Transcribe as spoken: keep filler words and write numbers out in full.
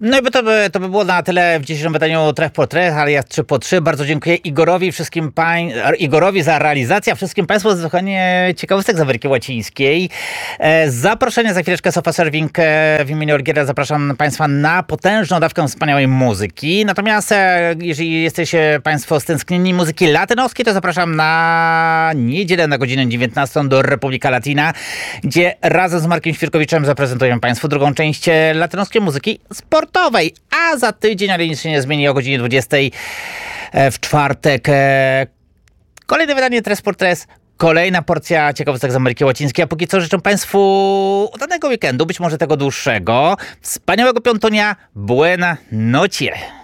No i by to, by to by było na tyle w dzisiejszym wydaniu Trech po Trech, ale ja trzy po trzy. Bardzo dziękuję Igorowi wszystkim pań, Igorowi za realizację, a wszystkim Państwu za słuchanie ciekawostek z Ameryki Łacińskiej. E, zaproszenie za chwileczkę Sofa Serving e, w imieniu Orgiera. Zapraszam Państwa na potężną dawkę wspaniałej muzyki. Natomiast e, jeżeli jesteście Państwo stęsknieni muzyki latynoskiej, to zapraszam na niedzielę na godzinę dziewiętnastą do Republika Latina, gdzie razem z Markiem Świrkowiczem zaprezentuję Państwu drugą część latynoskiej muzyki sportowej. A za tydzień, ale nic się nie zmieni, o godzinie dwudziestej w czwartek kolejne wydanie Tres por Tres. Kolejna porcja ciekawostek z Ameryki Łacińskiej. A póki co życzę Państwu udanego weekendu, być może tego dłuższego. Wspaniałego piątonia. Buena nocie.